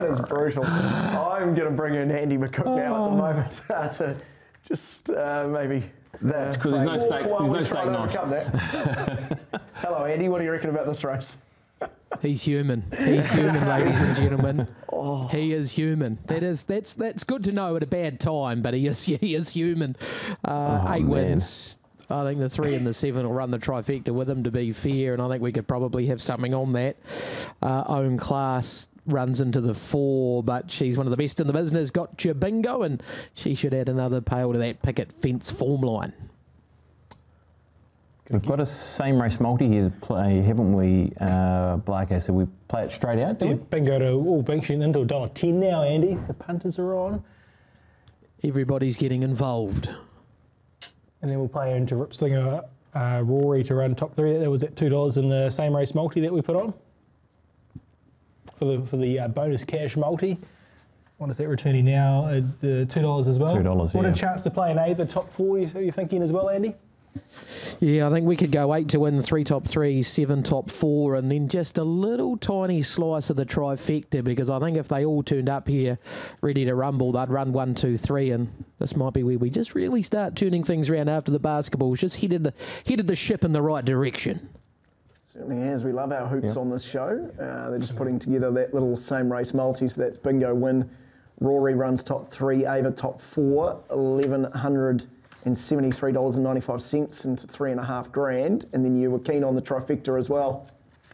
That's brutal. I'm going to bring in Andy McCook now at the moment to just maybe... That's because there's no stake. There's no stake knife. Hello, Andy. What do you reckon about this race? He's human. He's human, ladies and gentlemen. He is human. That's good to know at a bad time, but he is human. 8 wins. I think the 3 and the 7 will run the trifecta with him, to be fair, and I think we could probably have something on that. Own Class runs into the 4, but she's one of the best in the business. Gotcha Bingo, and she should add another pail to that picket fence form line. We've got a same race multi here to play, haven't we, Blarko? So we play it straight out, do we? Bingo to all Binkshin into $1.10 now, Andy. The punters are on. Everybody's getting involved. And then we'll play into Ripslinger Rory to run top 3. That was at $2 in the same race multi that we put on. For the bonus cash multi. What is that returning now? $2 as well? $2, What a chance to play an Ava top 4, are you thinking as well, Andy? Yeah, I think we could go 8 to win, 3 top 3, 7 top 4, and then just a little tiny slice of the trifecta, because I think if they all turned up here ready to rumble, they'd run 1, 2, 3, and this might be where we just really start turning things around after the basketball's just headed the ship in the right direction. Certainly has. We love our hoops on this show. They're just putting together that little same race multi, so that's Bingo win. Rory runs top 3, Ava top 4, $1,173.95 into $3.5 grand, and then you were keen on the trifecta as well.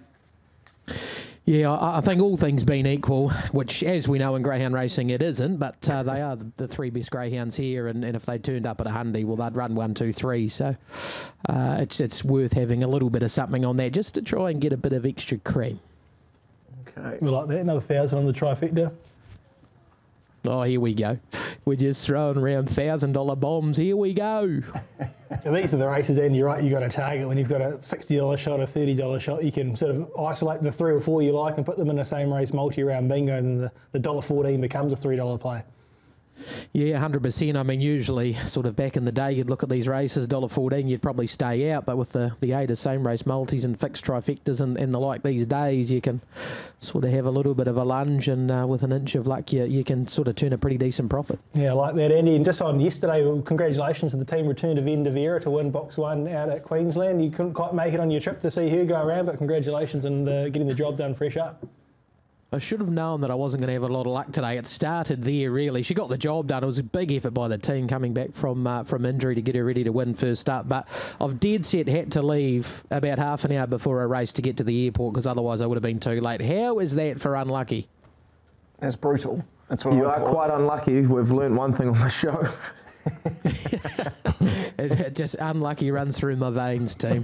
Yeah, I think all things being equal, which as we know in greyhound racing it isn't, but they are the 3 best greyhounds here, and if they turned up at 100, well, they'd run 1, 2, 3. So it's worth having a little bit of something on there just to try and get a bit of extra cream. Okay. We like that. Another 1,000 on the trifecta. Oh, here we go. We're just throwing around $1,000 bombs. Here we go. These are the races, and you're right, you've got a target. When you've got a $60 shot, a $30 shot, you can sort of isolate the 3 or 4 you like and put them in the same race multi-round bingo, and the $1.14 becomes a $3 play. Yeah, 100%. I mean, usually sort of back in the day, you'd look at these races, $1.14, you'd probably stay out. But with the 8 of same race multis and fixed trifectas and the like these days, you can sort of have a little bit of a lunge, and with an inch of luck, you can sort of turn a pretty decent profit. Yeah, I like that, Andy. And just on yesterday, congratulations to the team returned to Ven de Vera to win box 1 out at Queensland. You couldn't quite make it on your trip to see her go around, but congratulations on getting the job done fresh up. I should have known that I wasn't going to have a lot of luck today. It started there, really. She got the job done. It was a big effort by the team coming back from injury to get her ready to win first up. But I've dead set had to leave about half an hour before a race to get to the airport, because otherwise I would have been too late. How is that for unlucky? That's brutal. That's what you are quite unlucky. We've learnt one thing on the show. It just unlucky runs through my veins, team.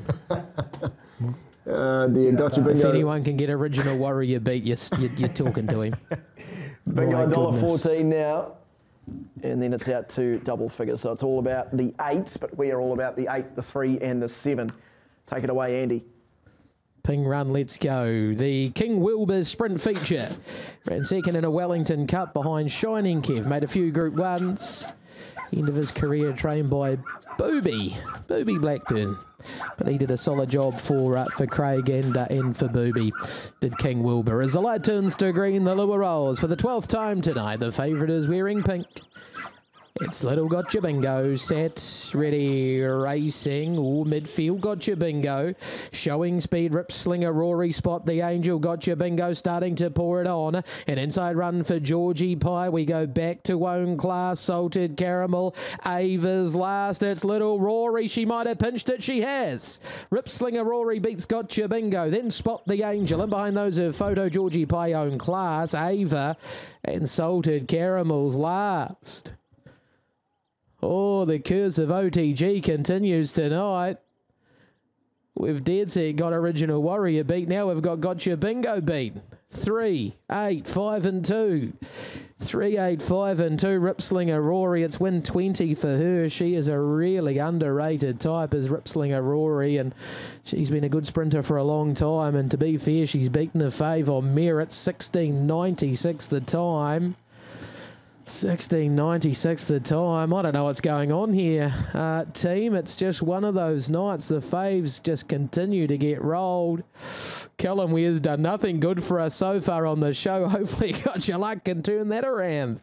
Gotcha Bingo. If anyone can get Original Warrior beat, you're talking to him. Bingo $1.14 now, and then it's out to double figures. So it's all about the 8s, but we are all about the 8, the 3 and the 7. Take it away, Andy. Ping run, let's go. The King Wilbur Sprint feature. Ran second in a Wellington Cup behind Shining Kev. Made a few Group 1s. End of his career trained by Booby Blackburn. But he did a solid job for Craig and for Booby, did King Wilbur. As the light turns to green, the lure rolls for the 12th time tonight. The favourite is wearing pink. It's Little Gotcha Bingo, set, ready, racing, midfield Gotcha Bingo, showing speed, Ripslinger, Rory, Spot the Angel, Gotcha Bingo starting to pour it on, an inside run for Georgie Pie, we go back to Own Class, Salted Caramel, Ava's last, it's Little Rory, she might have pinched it, she has, Ripslinger, Rory beats Gotcha Bingo, then Spot the Angel, and behind those are Photo, Georgie Pie, Own Class, Ava, and Salted Caramel's last. Oh, the curse of OTG continues tonight. We've dead set got Original Warrior beat. Now we've got Gotcha Bingo beat. 3, 8, 5 and 2. 3, 8, 5 and 2. Ripslinger Rory. It's win 20 for her. She is a really underrated type as Ripslinger Rory, and she's been a good sprinter for a long time. And to be fair, she's beaten the favour on merit. 16.96 the time. 16.96 the time. I don't know what's going on here, team. It's just one of those nights. The faves just continue to get rolled. Callum Weir's done nothing good for us so far on the show. Hopefully you got your luck and turn that around.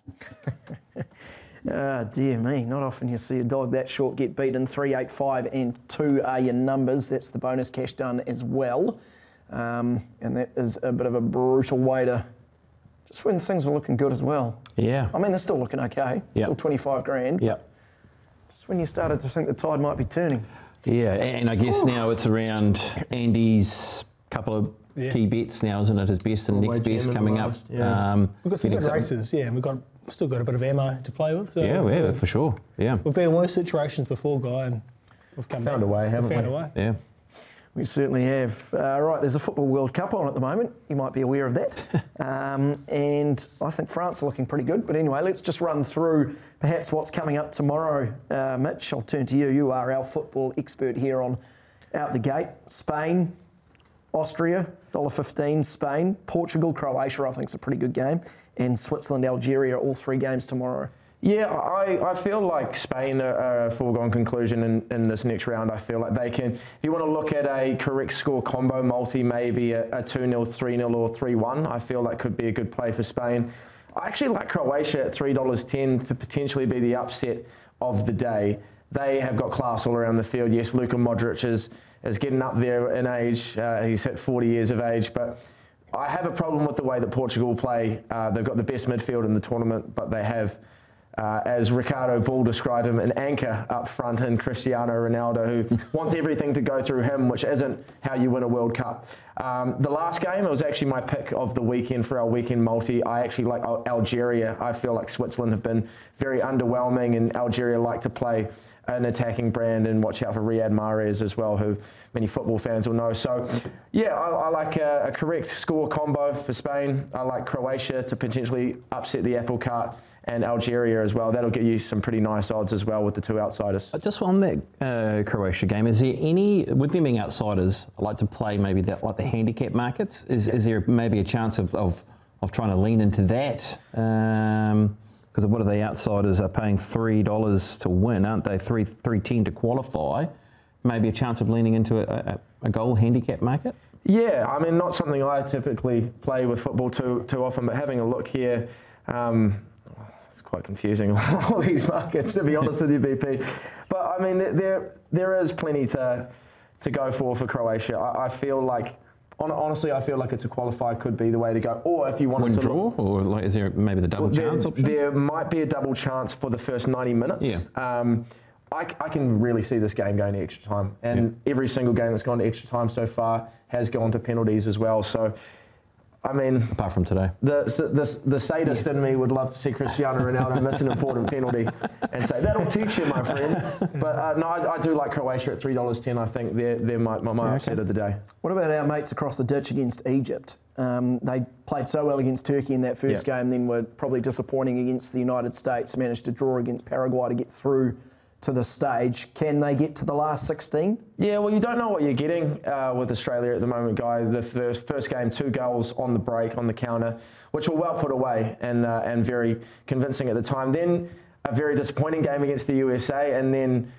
Dear me, not often you see a dog that short get beaten. 3, 8, 5 and 2 are your numbers. That's the bonus cash done as well. And that is a bit of a brutal way to... Just when things were looking good as well. Yeah. I mean, they're still looking okay. Yep. Still 25 grand. Yep. Just when you started to think the tide might be turning. Yeah, and I guess now it's around Andy's couple of key bets now, isn't it? His best and next best coming up. Yeah. We've got some good races, and we've still got a bit of ammo to play with. So yeah, for sure. Yeah. We've been in worse situations before, Guy, and we've found a way, haven't we? Yeah. We certainly have. Right, there's a Football World Cup on at the moment. You might be aware of that. And I think France are looking pretty good. But anyway, let's just run through perhaps what's coming up tomorrow. Mitch, I'll turn to you. You are our football expert here on Out the Gate. Spain, Austria, $1.15 Spain. Portugal, Croatia, I think is a pretty good game. And Switzerland, Algeria, all 3 games tomorrow. Yeah, I feel like Spain are a foregone conclusion in this next round. I feel like they can, if you want to look at a correct score combo multi, maybe a 2-0, 3-0 or 3-1, I feel that could be a good play for Spain. I actually like Croatia at $3.10 to potentially be the upset of the day. They have got class all around the field. Yes, Luka Modric is getting up there in age. He's hit 40 years of age, but I have a problem with the way that Portugal play. They've got the best midfield in the tournament, but they have... as Ricardo Ball described him, an anchor up front in Cristiano Ronaldo, who wants everything to go through him, which isn't how you win a World Cup. The last game, it was actually my pick of the weekend for our weekend multi. I actually like Algeria. I feel like Switzerland have been very underwhelming, and Algeria like to play an attacking brand, and watch out for Riyad Mahrez as well, who many football fans will know. So, yeah, I like a correct score combo for Spain. I like Croatia to potentially upset the apple cart, and Algeria as well. That'll get you some pretty nice odds as well with the 2 outsiders. Just on that Croatia game, is there any, with them being outsiders, I like to play maybe that like the handicap markets. Is there maybe a chance of trying to lean into that? Because what are the outsiders are paying $3 to win, aren't they? $3.10 to qualify. Maybe a chance of leaning into a goal handicap market. Yeah, I mean, not something I typically play with football too often, but having a look here. Quite confusing, all these markets, to be honest with you, BP. But I mean, there is plenty to go for Croatia. I feel like, honestly, I feel like it's a qualifier could be the way to go. Or if you wanted to draw, or like, is there maybe the double chance option? There might be a double chance for the first 90 minutes. Yeah. I can really see this game going to extra time, and every single game that's gone to extra time so far has gone to penalties as well. So. I mean, apart from today, the sadist in me would love to see Cristiano Ronaldo miss an important penalty and say, that'll teach you, my friend. But no, I do like Croatia at $3.10. I think they're my upset of the day. What about our mates across the ditch against Egypt? They played so well against Turkey in that first game, then were probably disappointing against the United States, managed to draw against Paraguay to get through to the stage. Can they get to the last 16? Yeah, well, you don't know what you're getting with Australia at the moment, Guy. The first game, 2 goals on the break, on the counter, which were well put away and very convincing at the time. Then a very disappointing game against the USA, and then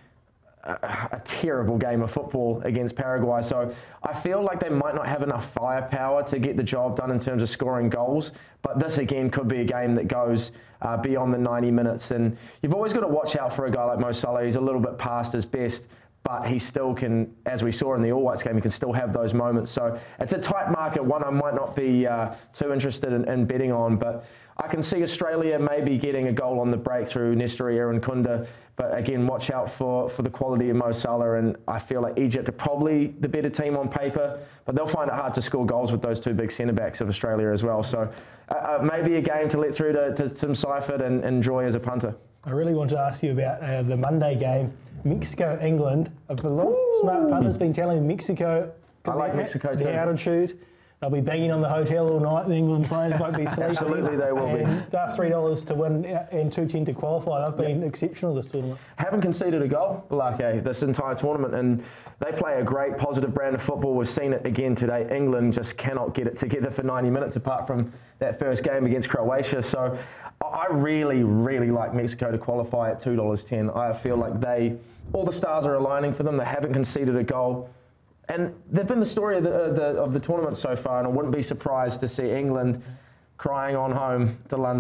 a terrible game of football against Paraguay. So I feel like they might not have enough firepower to get the job done in terms of scoring goals. But this, again, could be a game that goes beyond the 90 minutes. And you've always got to watch out for a guy like Mo Salah. He's a little bit past his best, but he still can, as we saw in the All Whites game, he can still have those moments. So it's a tight market, one I might not be too interested in betting on. But I can see Australia maybe getting a goal on the break through Nestor Irankunda. But again, watch out for the quality of Mo Salah, and I feel like Egypt are probably the better team on paper, but they'll find it hard to score goals with those 2 big centre-backs of Australia as well. So maybe a game to let through to Tim Seifert and enjoy as a punter. I really want to ask you about the Monday game, Mexico-England. A lot of smart punters been telling Mexico. I like Mexico too. The altitude. They'll be banging on the hotel all night. The England players won't be sleeping. Absolutely, they will be. $3 to win and $2.10 to qualify. They've been exceptional this tournament. Haven't conceded a goal, Balake, this entire tournament, and they play a great positive brand of football. We've seen it again today. England just cannot get it together for 90 minutes apart from that first game against Croatia. So I really, really like Mexico to qualify at $2.10. I feel like all the stars are aligning for them. They haven't conceded a goal. And they've been the story of the tournament so far, and I wouldn't be surprised to see England crying on home to London.